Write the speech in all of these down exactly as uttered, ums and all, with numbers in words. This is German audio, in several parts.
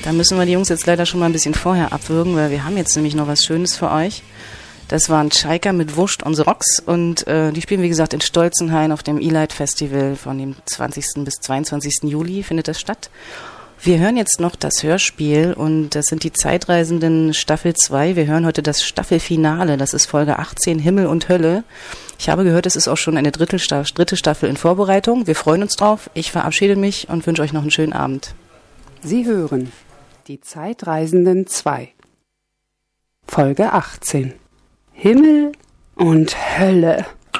Da müssen wir die Jungs jetzt leider schon mal ein bisschen vorher abwürgen, weil wir haben jetzt nämlich noch was Schönes für euch. Das waren Tschaika mit Wurst on the Rocks und äh, die spielen, wie gesagt, in Stolzenhain auf dem E-Light Festival von dem zwanzigsten bis zweiundzwanzigsten Juli findet das statt. Wir hören jetzt noch das Hörspiel und das sind die Zeitreisenden Staffel zwei. Wir hören heute das Staffelfinale, das ist Folge achtzehn, Himmel und Hölle. Ich habe gehört, es ist auch schon eine dritte Staffel, dritte Staffel in Vorbereitung. Wir freuen uns drauf. Ich verabschiede mich und wünsche euch noch einen schönen Abend. Sie hören die Zeitreisenden zwei, Folge achtzehn. Himmel und Hölle.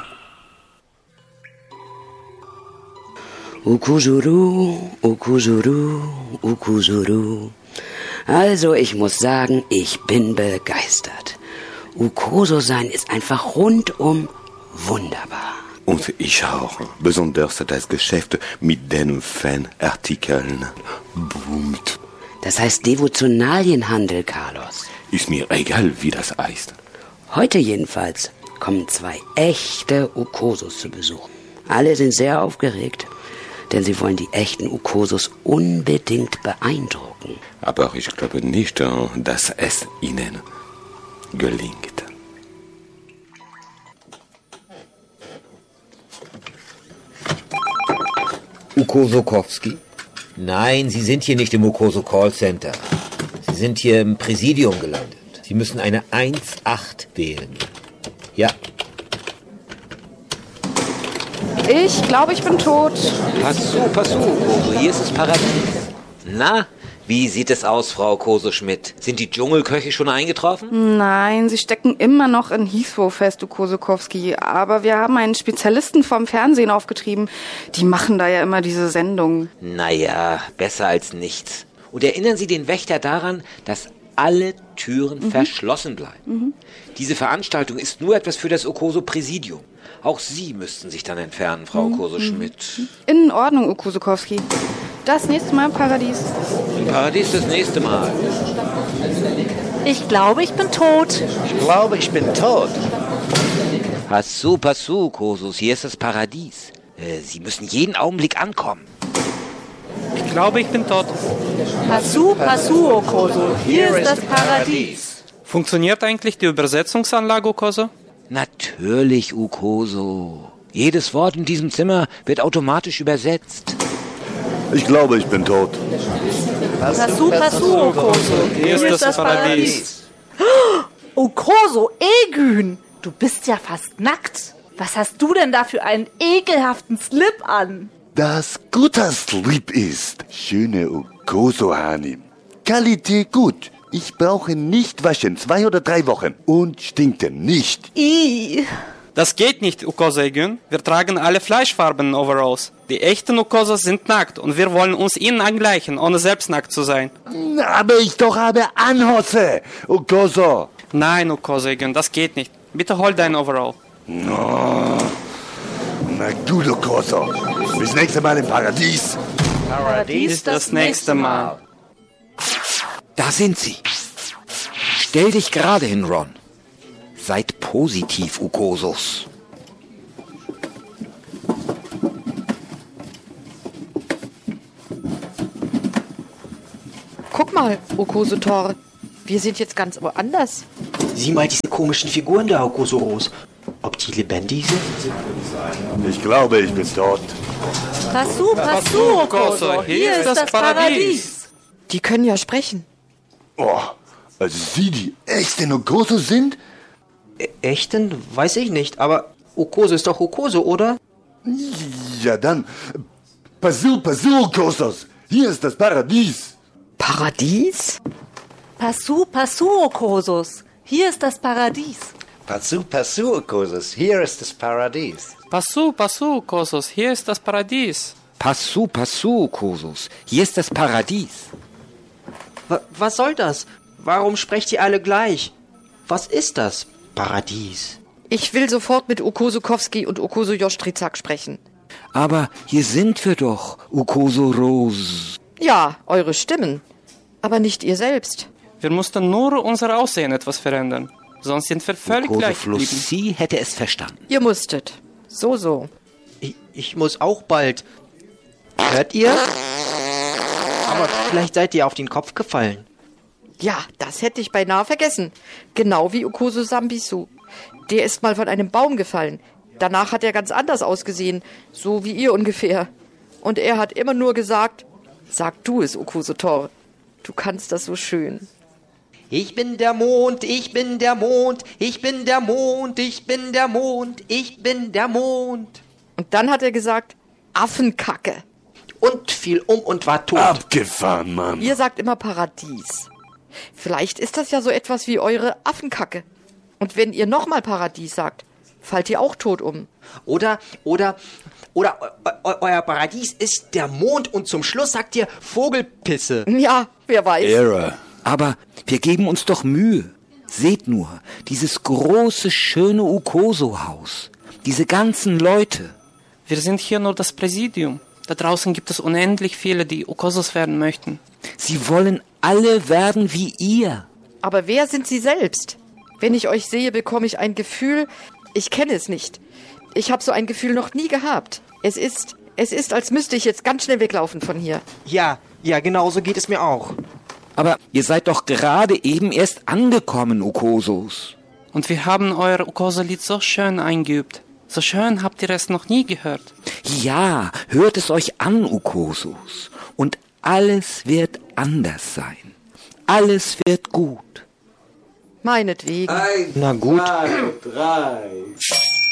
Ukuzuru, Ukuzuru, Ukuzuru. Also, ich muss sagen, ich bin begeistert. Ukoso sein ist einfach rundum wunderbar. Und ich auch. Besonders das Geschäft mit den Fanartikeln boomt. Das heißt Devotionalienhandel, Carlos. Ist mir egal, wie das heißt. Heute jedenfalls kommen zwei echte Ukosos zu Besuch. Alle sind sehr aufgeregt, denn sie wollen die echten Ukosos unbedingt beeindrucken. Aber ich glaube nicht, dass es ihnen gelingt. Ukosokowski? Nein, Sie sind hier nicht im Ukoso Call Center. Sie sind hier im Präsidium gelandet. Sie müssen eine eins acht wählen. Ja. Ich glaube, ich bin tot. Passu, passu, Ukoso, hier ist das Paradies. Na, wie sieht es aus, Frau Koso-Schmidt? Sind die Dschungelköche schon eingetroffen? Nein, sie stecken immer noch in Heathrow fest, du Kosokowski. Aber wir haben einen Spezialisten vom Fernsehen aufgetrieben. Die machen da ja immer diese Sendungen. Naja, besser als nichts. Und erinnern Sie den Wächter daran, dass alle Türen mhm. verschlossen bleiben. Mhm. Diese Veranstaltung ist nur etwas für das Ukoso-Präsidium. Auch Sie müssten sich dann entfernen, Frau mhm. Koso-Schmidt. In Ordnung, Ukosokowski. Das nächste Mal im Paradies. Im Paradies das nächste Mal. Ich glaube, ich bin tot. Ich glaube, ich bin tot. Passu, passu, Kosos, hier ist das Paradies. Äh, Sie müssen jeden Augenblick ankommen. Ich glaube, ich bin tot. Passu, passu, Ukoso, hier ist das Paradies. Funktioniert eigentlich die Übersetzungsanlage, Ukoso? Natürlich, Ukoso. Jedes Wort in diesem Zimmer wird automatisch übersetzt. Ich glaube, ich bin tot. Passu, passu, Ukoso, hier ist das Paradies. Ukoso, Egün, du bist ja fast nackt. Was hast du denn da für einen ekelhaften Slip an? Das guter Slip ist. Schöne Ukoso-Hani. Qualität gut. Ich brauche nicht waschen, zwei oder drei Wochen. Und stinkte nicht. I. Das geht nicht, Ukoso Egün. Wir tragen alle fleischfarbenen Overalls. Die echten Ukosos sind nackt und wir wollen uns ihnen angleichen, ohne selbst nackt zu sein. Aber ich doch habe Anhose, Ukoso. Nein, Ukoso Egün, das geht nicht. Bitte hol dein Overall. No. Na gut, Ukoso. Bis nächstes Mal im Paradies. Paradies das nächste Mal. Da sind sie. Stell dich gerade hin, Ron. Seid positiv, Ukosos. Guck mal, Ukoso Tor. Wir sind jetzt ganz woanders. Sieh mal diese komischen Figuren da, Ukoso-Ros. Ob die lebendig sind? Ich glaube, ich bin tot. Passu, passu, Ukoso, hier ist das Paradies. Die können ja sprechen. Oh, also Sie die echten Ukoso sind? E- echten? Weiß ich nicht, aber Ukoso ist doch Ukoso, oder? Ja dann, Passu, passu, Ukosos. Hier ist das Paradies. Paradies? Passu, passu, Ukosos, hier ist das Paradies. Passu, passu, Ukosos, hier ist das Paradies. Passu, passu, Ukosos, hier ist das Paradies. Passu, passu, Ukosos, hier ist das Paradies. W- was soll das? Warum sprecht ihr alle gleich? Was ist das? Paradies. Ich will sofort mit Ukosokowski und Ukoso Josztrizak sprechen. Aber hier sind wir doch, Ukoso Ros. Ja, eure Stimmen. Aber nicht ihr selbst. Wir mussten nur unser Aussehen etwas verändern. Sonst sind wir völlig Ukoso gleich geblieben. Flossi hätte es verstanden. Ihr musstet. So, so. Ich, ich muss auch bald. Hört ihr? Aber vielleicht seid ihr auf den Kopf gefallen. Ja, das hätte ich beinahe vergessen. Genau wie Ukoso Sambisu. Der ist mal von einem Baum gefallen. Danach hat er ganz anders ausgesehen, so wie ihr ungefähr. Und er hat immer nur gesagt, sag du es, Ukoso Tor. Du kannst das so schön. Ich bin der Mond, ich bin der Mond, ich bin der Mond, ich bin der Mond, ich bin der Mond. Und dann hat er gesagt, Affenkacke. Und fiel um und war tot. Abgefahren, Mann. Ihr sagt immer Paradies. Vielleicht ist das ja so etwas wie eure Affenkacke. Und wenn ihr nochmal Paradies sagt, fallt ihr auch tot um. Oder, oder, oder eu, eu, euer Paradies ist der Mond und zum Schluss sagt ihr Vogelpisse. Ja, wer weiß. Irre. Aber wir geben uns doch Mühe. Seht nur, dieses große, schöne Ukoso-Haus. Diese ganzen Leute. Wir sind hier nur das Präsidium. Da draußen gibt es unendlich viele, die Ukosos werden möchten. Sie wollen alle werden wie ihr. Aber wer sind sie selbst? Wenn ich euch sehe, bekomme ich ein Gefühl, ich kenne es nicht. Ich habe so ein Gefühl noch nie gehabt. Es ist, es ist, als müsste ich jetzt ganz schnell weglaufen von hier. Ja, ja, genau so geht es mir auch. Aber ihr seid doch gerade eben erst angekommen, Ukosos. Und wir haben euer Ukoso-Lied so schön eingeübt. So schön habt ihr es noch nie gehört. Ja, hört es euch an, Ukosos. Und alles wird anders sein. Alles wird gut. Meinetwegen. Na gut. Zwei, drei.